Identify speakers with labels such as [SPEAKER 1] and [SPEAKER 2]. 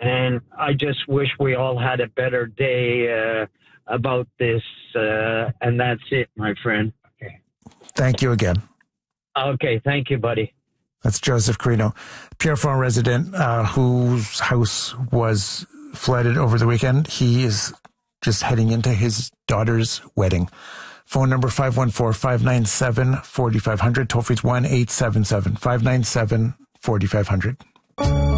[SPEAKER 1] And I just wish we all had a better day about this. And that's it, my friend. Okay.
[SPEAKER 2] Thank you again.
[SPEAKER 1] Okay. Thank you, buddy.
[SPEAKER 2] That's Joseph Carino, Pierrefonds resident whose house was flooded over the weekend. He is just heading into his daughter's wedding. Phone number 514-597-4500. Toll free 1-877-597-4500.